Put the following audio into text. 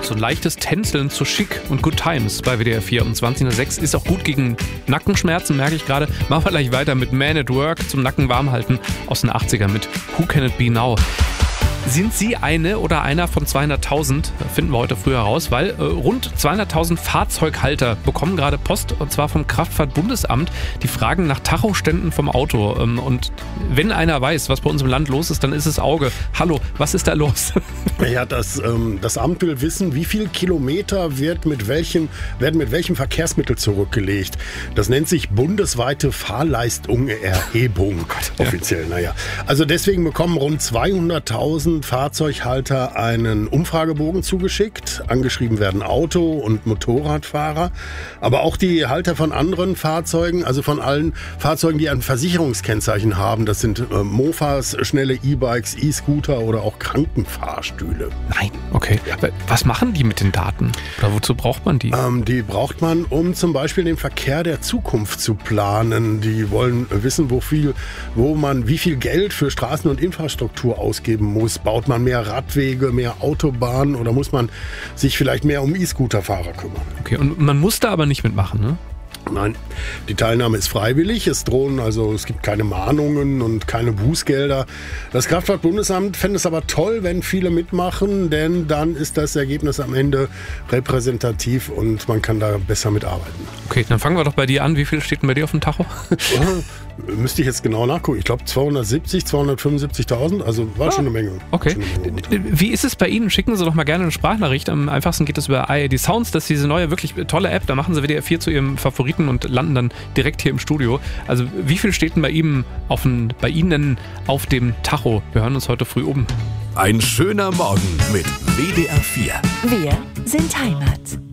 so ein leichtes Tänzeln zu Chic und Good Times bei WDR 4 um 20.06 ist auch gut gegen Nackenschmerzen, merke ich gerade. Machen wir gleich weiter mit Man at Work zum Nacken warm halten aus den 80ern mit Who Can It Be Now? Sind Sie eine oder einer von 200.000? Finden wir heute früh heraus, weil rund 200.000 Fahrzeughalter bekommen gerade Post, und zwar vom Kraftfahrtbundesamt. Die fragen nach Tachoständen vom Auto. Und wenn einer weiß, was bei uns im Land los ist, dann ist es Auge. Hallo, was ist da los? Ja, das Amt will wissen, wie viel Kilometer werden mit welchem Verkehrsmittel zurückgelegt. Das nennt sich bundesweite Fahrleistungserhebung. Offiziell, naja. Also deswegen bekommen rund 200.000 Fahrzeughalter einen Umfragebogen zugeschickt. Angeschrieben werden Auto- und Motorradfahrer, aber auch die Halter von anderen Fahrzeugen, also von allen Fahrzeugen, die ein Versicherungskennzeichen haben. Das sind Mofas, schnelle E-Bikes, E-Scooter oder auch Krankenfahrstühle. Nein, okay. Ja. Was machen die mit den Daten? Oder wozu braucht man die? Die braucht man, um zum Beispiel den Verkehr der Zukunft zu planen. Die wollen wissen, wie viel Geld für Straßen und Infrastruktur ausgeben muss. Baut man mehr Radwege, mehr Autobahnen oder muss man sich vielleicht mehr um E-Scooter-Fahrer kümmern? Okay, und man muss da aber nicht mitmachen, ne? Nein, die Teilnahme ist freiwillig. Es gibt keine Mahnungen und keine Bußgelder. Das Kraftfahrtbundesamt fände es aber toll, wenn viele mitmachen, denn dann ist das Ergebnis am Ende repräsentativ und man kann da besser mitarbeiten. Okay, dann fangen wir doch bei dir an. Wie viel steht denn bei dir auf dem Tacho? Müsste ich jetzt genau nachgucken. Ich glaube 275.000, also war schon eine Menge. Okay. Wie ist es bei Ihnen? Schicken Sie doch mal gerne eine Sprachnachricht. Am einfachsten geht es über IAD Sounds. Das ist diese neue, wirklich tolle App. Da machen Sie WDR 4 zu Ihrem Favoriten und landen dann direkt hier im Studio. Also wie viel steht denn bei Ihnen auf dem Tacho? Wir hören uns heute früh um. Ein schöner Morgen mit WDR 4. Wir sind Heimat.